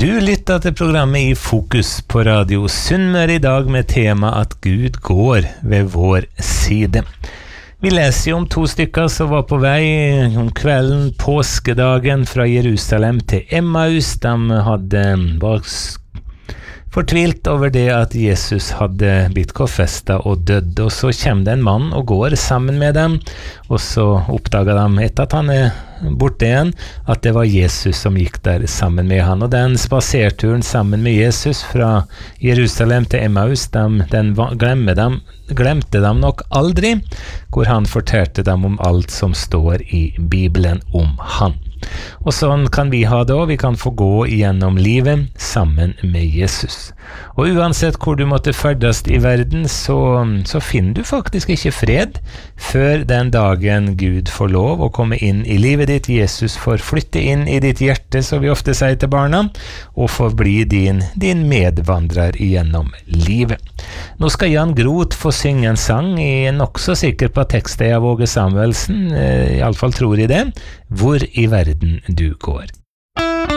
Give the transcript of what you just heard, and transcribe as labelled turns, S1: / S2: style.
S1: Du lytter til programmet I Fokus på Radio Sunnmøre I dag med tema at Gud går ved vår side. Vi leser jo om 2 stykker som var på vei om kvelden, påskedagen fra Jerusalem til Emmaus. De var fortvilt over det at Jesus hadde blitt korsfestet og dødd, og så kommer det en mann og går sammen med dem, og så oppdager de etter at han borte igjen, at det var Jesus som gikk der sammen med han. Og den spaserturen sammen med Jesus fra Jerusalem til Emmaus, den glemte de nok aldri, hvor han fortalte dem om alt som står I Bibelen om han. Og sånn kan vi ha det også, vi kan få gå gjennom livet sammen med Jesus. Og uansett hvor du måtte ferdes I verden, så finner du faktisk ikke fred før den dagen Gud får lov å komme inn I livet ditt. Jesus får flytte inn I ditt hjerte, som vi ofte sier til barna, og får bli din medvandrer gjennom livet. Nå skal Jan Groth få synge en sang, Jeg nok så sikker på tekstet av Åge Samuelsen, I alle fall tror jeg det, Hvor I verden du går.